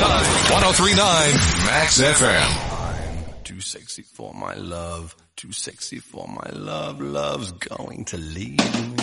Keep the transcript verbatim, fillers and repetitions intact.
time. one oh three point nine Max F M. I'm too sexy for my love. Too sexy for my love. Love's going to leave me.